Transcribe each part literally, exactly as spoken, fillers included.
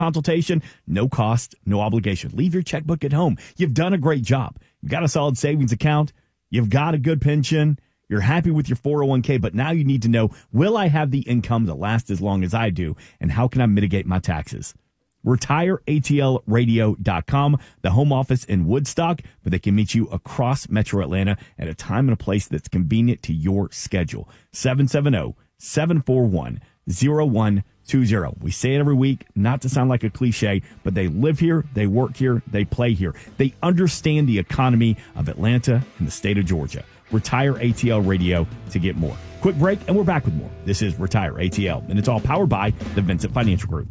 consultation, no cost, no obligation. Leave your checkbook at home. You've done a great job. You've got a solid savings account. You've got a good pension. You're happy with your four oh one k, but now you need to know, will I have the income to last as long as I do, and how can I mitigate my taxes? retire A T L radio dot com, the home office in Woodstock, but they can meet you across Metro Atlanta at a time and a place that's convenient to your schedule. seven seven zero, seven four one, zero one two zero. We say it every week, not to sound like a cliche, but they live here, they work here, they play here. They understand the economy of Atlanta and the state of Georgia. Retire A T L Radio to get more. Quick break, and we're back with more. This is Retire A T L, and it's all powered by the Vincent Financial Group.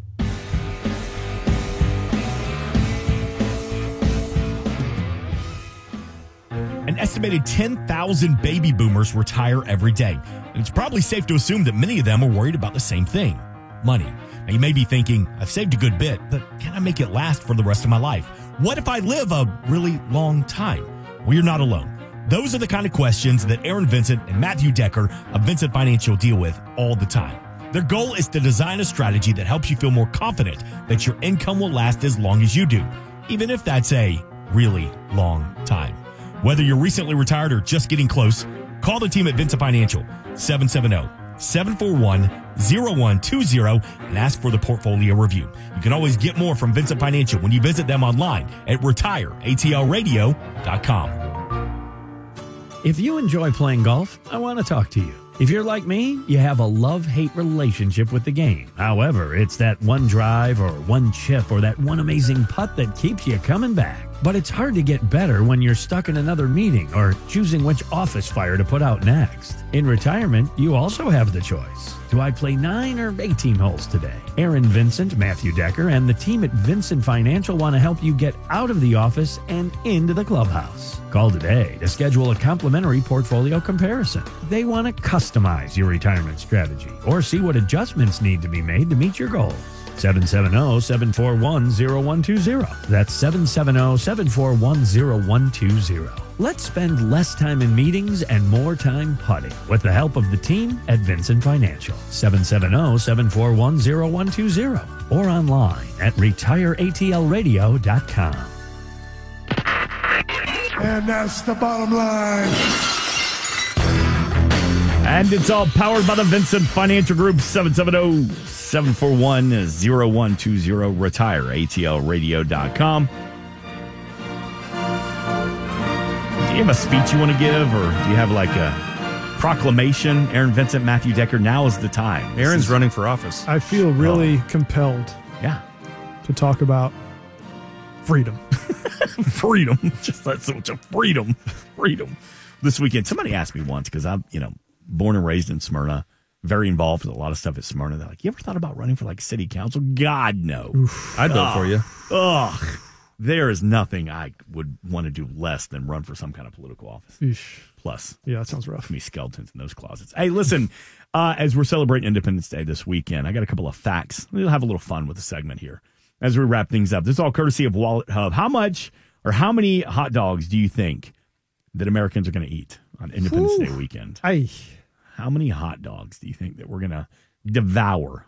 An estimated ten thousand baby boomers retire every day. And it's probably safe to assume that many of them are worried about the same thing, money. Now, you may be thinking, I've saved a good bit, but can I make it last for the rest of my life? What if I live a really long time? Well, you're not alone. Those are the kind of questions that Aaron Vincent and Matthew Decker of Vincent Financial deal with all the time. Their goal is to design a strategy that helps you feel more confident that your income will last as long as you do, even if that's a really long time. Whether you're recently retired or just getting close, call the team at Vincent Financial, seven seven zero, seven four one, zero one two zero, and ask for the portfolio review. You can always get more from Vincent Financial when you visit them online at retire A T L radio dot com. If you enjoy playing golf, I want to talk to you. If you're like me, you have a love-hate relationship with the game. However, it's that one drive or one chip or that one amazing putt that keeps you coming back. But it's hard to get better when you're stuck in another meeting or choosing which office fire to put out next. In retirement, you also have the choice. Do I play nine or eighteen holes today? Aaron Vincent, Matthew Decker, and the team at Vincent Financial want to help you get out of the office and into the clubhouse. Call today to schedule a complimentary portfolio comparison. They want to customize your retirement strategy or see what adjustments need to be made to meet your goals. seven seven zero, seven four one, zero one two zero. That's seven seven zero, seven four one, zero one two zero. Let's spend less time in meetings and more time putting with the help of the team at Vincent Financial. seven seven zero, seven four one, zero one two zero or online at retire A T L radio dot com. And that's the bottom line. And it's all powered by the Vincent Financial Group, seven seven zero, seven four one, zero one two zero, retire A T L radio dot com. Do you have a speech you want to give, or do you have like a proclamation? Aaron Vincent, Matthew Decker, now is the time. Aaron's is, running for office. I feel really oh. compelled yeah. to talk about freedom. Freedom. Just that's such a freedom. Freedom. This weekend, somebody asked me once, because I'm, you know, born and raised in Smyrna, very involved with a lot of stuff at Smyrna. They're like, you ever thought about running for like city council? God, no. Oof. I'd vote oh, for you. Ugh. There is nothing I would want to do less than run for some kind of political office. Eesh. Plus, yeah, that sounds rough. me skeletons in those closets. Hey, listen, uh, as we're celebrating Independence Day this weekend, I got a couple of facts. We'll have a little fun with the segment here as we wrap things up. This is all courtesy of Wallet Hub. How much or how many hot dogs do you think that Americans are going to eat on Independence Ooh. Day weekend? Aye. How many hot dogs do you think that we're going to devour?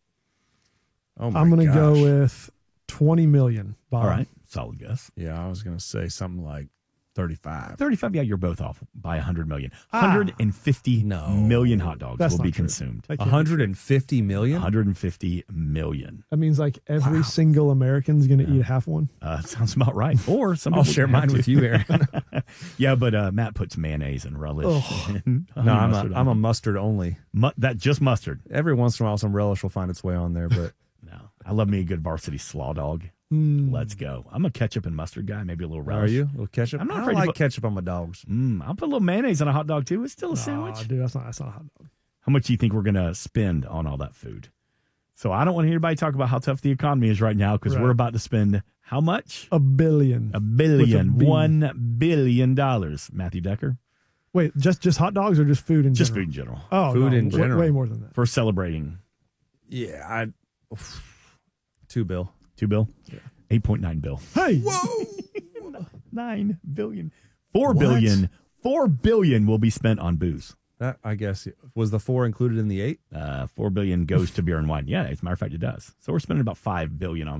Oh my I'm going to gosh. go with twenty million. Bob. All right. Solid guess. Yeah, I was going to say something like thirty-five. thirty-five. Yeah, you're both off by one hundred million. Ah. one hundred fifty No. million hot dogs That's will not be true. consumed. That can't be one hundred fifty million? one hundred fifty million. That means like every Wow. single American's going to Yeah. eat half one. Uh, sounds about right. Or some I'll people share have mine to. with you, Aaron. Yeah, but uh, Matt puts mayonnaise and relish. Ugh. And honey No, I'm mustard a, on I'm a it. mustard only. Mu- that just mustard. Every once in a while, some relish will find its way on there, but No, I love me a good varsity slaw dog. Mm. Let's go. I'm a ketchup and mustard guy. Maybe a little relish. are you? A little ketchup? I'm not I afraid don't to like put- ketchup on my dogs. Mm, I'll put a little mayonnaise on a hot dog too. It's still a Aw, sandwich. dude, that's not, that's not a hot dog. How much do you think we're going to spend on all that food? So I don't want to hear anybody talk about how tough the economy is right now, because Right. we're about to spend how much? A billion. A billion. B. One billion dollars. Matthew Decker? Wait, just just hot dogs or just food in Just general? food in general. Oh, Food no, in way- general. Way more than that. For celebrating. Yeah, I. Two bill. Two bill? eight point nine bill. Hey, Nine billion. Four What? billion. Four billion will be spent on booze. That I guess was the four included in the eight. Uh, four billion goes to beer and wine. Yeah, as a matter of fact, it does. So we're spending about five billion on